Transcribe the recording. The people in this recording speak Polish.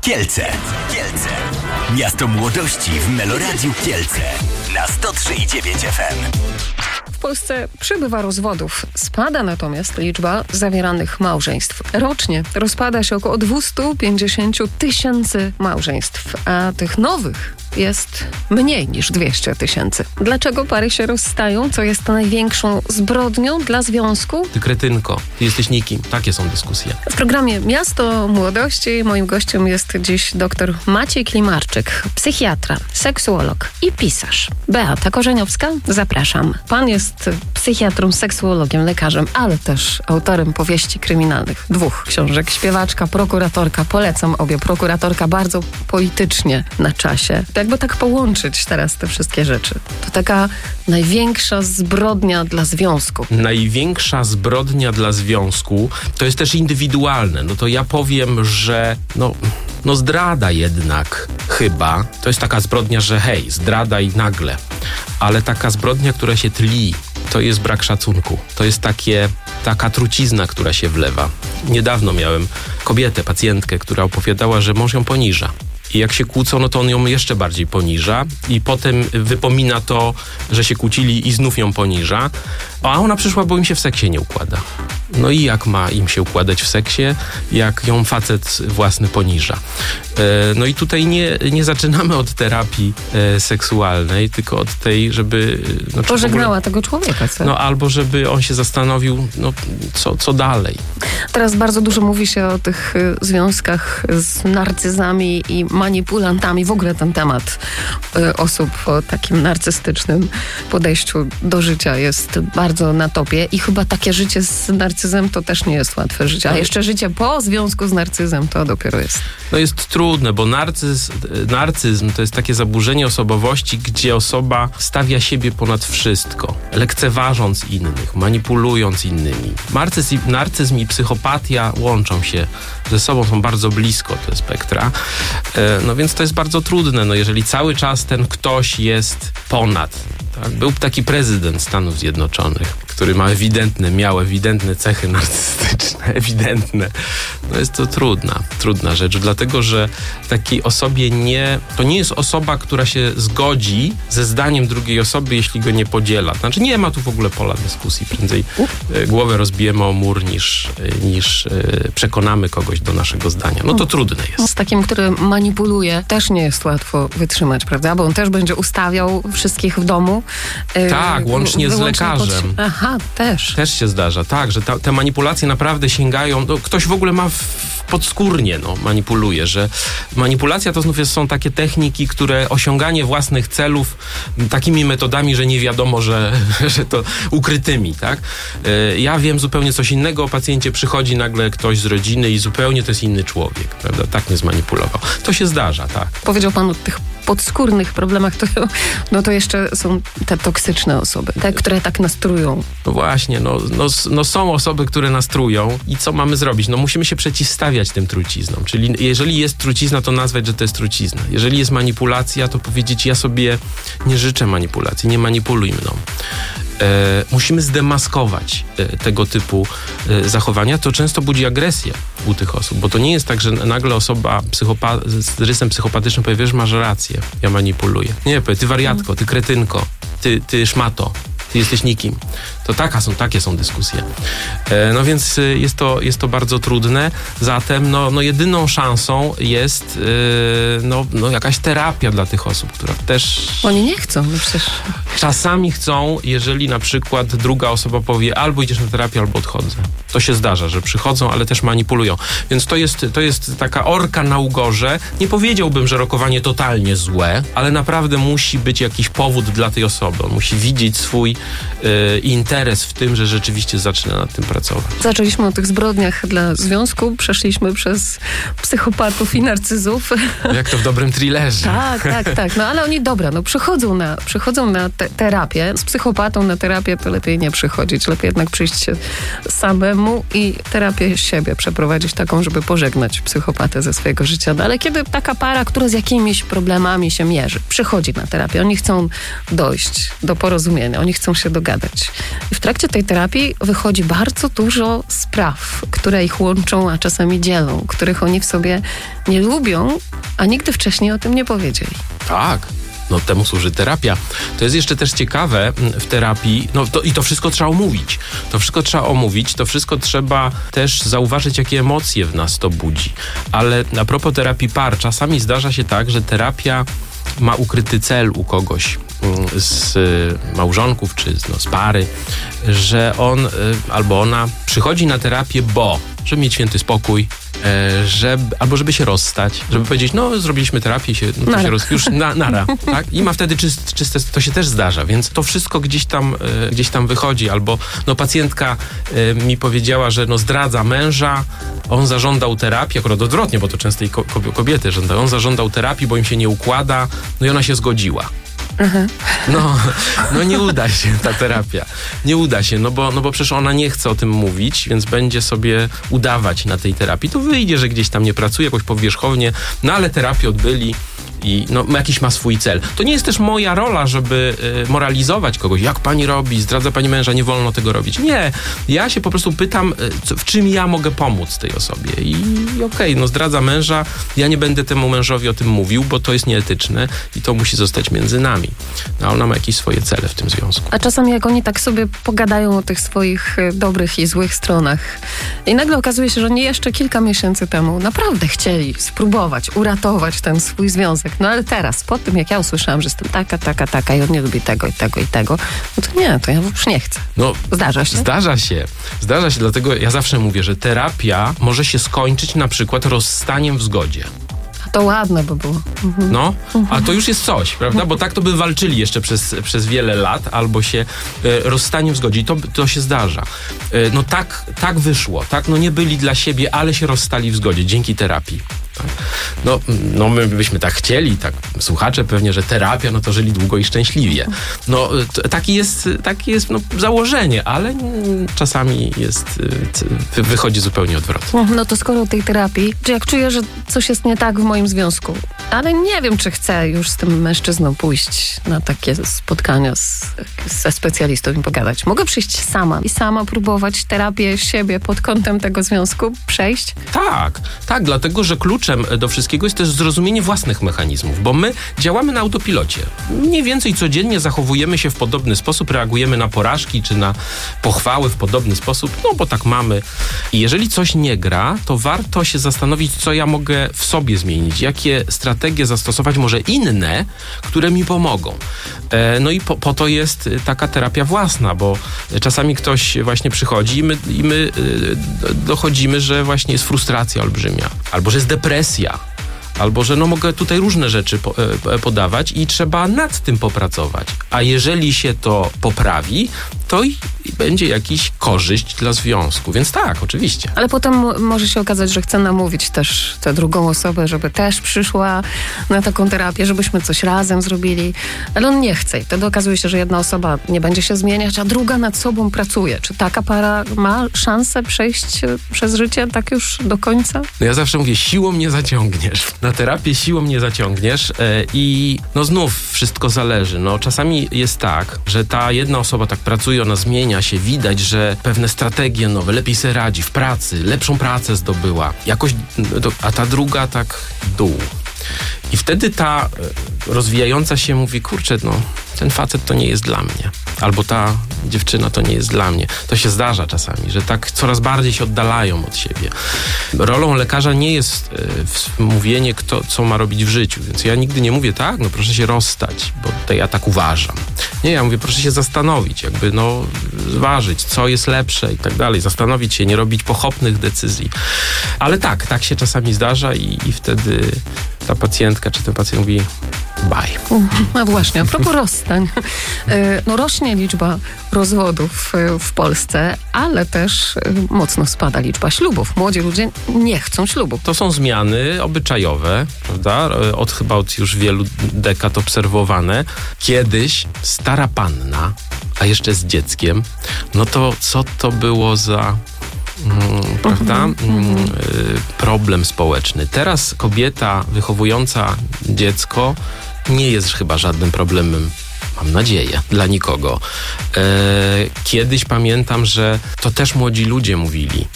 Kielce. Miasto młodości w Meloradiu Kielce. Na 103,9 FM. W Polsce przybywa rozwodów. Spada natomiast liczba zawieranych małżeństw. Rocznie rozpada się około 250 000 małżeństw, a tych nowych jest mniej niż 200 000. Dlaczego pary się rozstają? Co jest największą zbrodnią dla związku? Ty kretynko, ty jesteś nikim. Takie są dyskusje. W programie Miasto Młodości moim gościem jest dziś dr Maciej Klimarczyk, psychiatra, seksuolog i pisarz. Beata Korzeniowska, zapraszam. Pan jest psychiatrą, seksuologiem, lekarzem, ale też autorem powieści kryminalnych. 2 książek. Śpiewaczka, prokuratorka. Polecam obie. Prokuratorka bardzo politycznie na czasie. Jakby tak połączyć teraz te wszystkie rzeczy. To taka największa zbrodnia dla związku. Największa zbrodnia dla związku to jest też indywidualne. No to ja powiem, że no zdrada jednak chyba. To jest taka zbrodnia, że hej, zdrada i nagle. Ale taka zbrodnia, która się tli, to jest brak szacunku. To jest taka trucizna, która się wlewa. Niedawno miałem kobietę, pacjentkę, która opowiadała, że mąż ją poniża. I jak się kłócą, no to on ją jeszcze bardziej poniża i potem wypomina to, że się kłócili i znów ją poniża. A ona przyszła, bo im się w seksie nie układa. No i jak ma im się układać w seksie, jak ją facet własny poniża? No i tutaj nie zaczynamy od terapii seksualnej, tylko od tej, żeby... Pożegnała tego człowieka, co? No albo żeby on się zastanowił, co dalej. Teraz bardzo dużo mówi się o tych związkach z narcyzami i manipulantami. W ogóle ten temat osób o takim narcystycznym podejściu do życia jest bardzo na topie i chyba takie życie z narcyzem to też nie jest łatwe życie. A jeszcze życie po związku z narcyzem to dopiero jest. No jest trudne, bo narcyzm to jest takie zaburzenie osobowości, gdzie osoba stawia siebie ponad wszystko, lekceważąc innych, manipulując innymi. Narcyzm i psychopatia łączą się ze sobą, są bardzo blisko te spektra. No więc to jest bardzo trudne, jeżeli cały czas ten ktoś jest ponad. Tak? Był taki prezydent Stanów Zjednoczonych, który miał ewidentne cechy narcystyczne, ewidentne. No jest to trudna rzecz, dlatego że takiej osobie to nie jest osoba, która się zgodzi ze zdaniem drugiej osoby, jeśli go nie podziela. Znaczy nie ma tu w ogóle pola dyskusji. Prędzej głowę rozbijemy o mur, niż przekonamy kogoś do naszego zdania. No to trudne jest. Z takim, który manipuluje, też nie jest łatwo wytrzymać, prawda? Bo on też będzie ustawiał wszystkich w domu. Tak, łącznie z lekarzem. Aha, też. Też się zdarza, tak, że te manipulacje naprawdę sięgają, ktoś w ogóle ma podskórnie manipuluje, że manipulacja to znów są takie techniki, które osiąganie własnych celów takimi metodami, że nie wiadomo, że to ukrytymi, tak? Ja wiem zupełnie coś innego o pacjencie, przychodzi nagle ktoś z rodziny i zupełnie to jest inny człowiek, prawda? Tak mnie zmanipulował. To się zdarza, tak. Powiedział pan o tych podskórnych problemach, to jeszcze są te toksyczne osoby, te, które tak nastrują. No właśnie, są osoby, które nastrują i co mamy zrobić? Musimy się przeciwstawiać tym truciznom, czyli jeżeli jest trucizna, to nazwać, że to jest trucizna. Jeżeli jest manipulacja, to powiedzieć, ja sobie nie życzę manipulacji, nie manipuluj mną. Musimy zdemaskować tego typu zachowania. To często budzi agresję u tych osób, bo to nie jest tak, że nagle osoba z rysem psychopatycznym powie, że masz rację, ja manipuluję. Nie, ty wariatko, ty kretynko, ty szmato, ty jesteś nikim. To takie są dyskusje. No więc jest to bardzo trudne. Zatem jedyną szansą jest jakaś terapia dla tych osób, która też... Oni nie chcą, przecież... Czasami chcą, jeżeli na przykład druga osoba powie, albo idziesz na terapię, albo odchodzę. To się zdarza, że przychodzą, ale też manipulują. Więc to jest taka orka na ugorze. Nie powiedziałbym, że rokowanie totalnie złe, ale naprawdę musi być jakiś powód dla tej osoby. On musi widzieć swój interes w tym, że rzeczywiście zaczyna nad tym pracować. Zaczęliśmy o tych zbrodniach dla związku, przeszliśmy przez psychopatów i narcyzów. Jak to w dobrym thrillerze. Tak. Ale oni przychodzą na terapię. Z psychopatą na terapię to lepiej nie przychodzić. Lepiej jednak przyjść się samemu temu i terapię siebie przeprowadzić taką, żeby pożegnać psychopatę ze swojego życia. No, ale kiedy taka para, która z jakimiś problemami się mierzy, przychodzi na terapię, oni chcą dojść do porozumienia, oni chcą się dogadać. I w trakcie tej terapii wychodzi bardzo dużo spraw, które ich łączą, a czasami dzielą, których oni w sobie nie lubią, a nigdy wcześniej o tym nie powiedzieli. Tak. No temu służy terapia. To jest jeszcze też ciekawe w terapii, i to wszystko trzeba omówić. To wszystko trzeba też zauważyć, jakie emocje w nas to budzi. Ale a propos terapii par, czasami zdarza się tak, że terapia ma ukryty cel u kogoś z małżonków czy z pary, że on albo ona przychodzi na terapię, żeby mieć święty spokój, albo żeby się rozstać, żeby powiedzieć, zrobiliśmy terapię, już nara, tak? I ma wtedy czyste, to się też zdarza, więc to wszystko gdzieś tam wychodzi, albo pacjentka mi powiedziała, że zdradza męża, on zażądał terapii, akurat odwrotnie, bo to często i kobiety żądają, on zażądał terapii, bo im się nie układa, i ona się zgodziła. Nie uda się ta terapia. Nie uda się, bo przecież ona nie chce o tym mówić, więc będzie sobie udawać na tej terapii. To wyjdzie, że gdzieś tam nie pracuje, jakoś powierzchownie, ale terapię odbyli i jakiś ma swój cel. To nie jest też moja rola, żeby moralizować kogoś, jak pani robi, zdradza pani męża, nie wolno tego robić. Nie, ja się po prostu pytam, w czym ja mogę pomóc tej osobie. I zdradza męża, ja nie będę temu mężowi o tym mówił, bo to jest nieetyczne i to musi zostać między nami. A ona ma jakieś swoje cele w tym związku. A czasami jak oni tak sobie pogadają o tych swoich dobrych i złych stronach i nagle okazuje się, że oni jeszcze kilka miesięcy temu naprawdę chcieli spróbować uratować ten swój związek. Ale teraz, po tym jak ja usłyszałam, że jestem taka i on nie lubi tego i tego i tego, to ja już nie chcę. Zdarza się? Zdarza się, dlatego ja zawsze mówię, że terapia może się skończyć na przykład rozstaniem w zgodzie. To ładne by było. A to już jest coś, prawda? Bo tak to by walczyli jeszcze przez wiele lat, albo się rozstaniem w zgodzie. I to się zdarza. Tak wyszło, tak? Nie byli dla siebie, ale się rozstali w zgodzie dzięki terapii. My byśmy tak chcieli, tak słuchacze pewnie, że terapia, to żyli długo i szczęśliwie. Takie jest założenie, ale czasami wychodzi zupełnie odwrotnie. To skoro tej terapii, czy jak czuję, że coś jest nie tak w moim związku, ale nie wiem, czy chcę już z tym mężczyzną pójść na takie spotkania ze specjalistą i pogadać. Mogę przyjść sama i sama próbować terapię siebie pod kątem tego związku przejść? Tak, dlatego, że kluczem do wszystkiego jest też zrozumienie własnych mechanizmów, bo my działamy na autopilocie. Mniej więcej codziennie zachowujemy się w podobny sposób, reagujemy na porażki czy na pochwały w podobny sposób, bo tak mamy. I jeżeli coś nie gra, to warto się zastanowić, co ja mogę w sobie zmienić, jakie strategie zastosować, może inne, które mi pomogą. I po to jest taka terapia własna, bo czasami ktoś właśnie przychodzi i my dochodzimy, że właśnie jest frustracja olbrzymia, albo że jest depresja, albo że mogę tutaj różne rzeczy podawać i trzeba nad tym popracować. A jeżeli się to poprawi, to i będzie jakiś korzyść dla związku. Więc tak, oczywiście. Ale potem może się okazać, że chcę namówić też tę drugą osobę, żeby też przyszła na taką terapię, żebyśmy coś razem zrobili. Ale on nie chce. I wtedy okazuje się, że jedna osoba nie będzie się zmieniać, a druga nad sobą pracuje. Czy taka para ma szansę przejść przez życie tak już do końca? Ja zawsze mówię, siłą nie zaciągniesz. Na terapię siłą nie zaciągniesz i znów wszystko zależy. Czasami jest tak, że ta jedna osoba tak pracuje, ona zmienia się, widać, że pewne strategie nowe, lepiej sobie radzi w pracy, lepszą pracę zdobyła. Jakoś, a ta druga tak dół. I wtedy ta rozwijająca się mówi, kurczę, ten facet to nie jest dla mnie. Albo ta dziewczyna to nie jest dla mnie. To się zdarza czasami, że tak coraz bardziej się oddalają od siebie. Rolą lekarza nie jest mówienie, co ma robić w życiu. Więc ja nigdy nie mówię, proszę się rozstać, bo ja tak uważam. Nie, ja mówię, proszę się zastanowić, zważyć, co jest lepsze i tak dalej. Zastanowić się, nie robić pochopnych decyzji. Ale tak się czasami zdarza i wtedy ta pacjentka czy ten pacjent mówi bye. No właśnie, a propos rozstań. Rośnie liczba rozwodów w Polsce, ale też mocno spada liczba ślubów. Młodzi ludzie nie chcą ślubu. To są zmiany obyczajowe, prawda? Chyba od już wielu dekad obserwowane. Kiedyś stara panna, a jeszcze z dzieckiem, to co to było za prawda? Problem społeczny. Teraz kobieta wychowująca dziecko nie jest chyba żadnym problemem, mam nadzieję, dla nikogo. Kiedyś pamiętam, że to też młodzi ludzie mówili,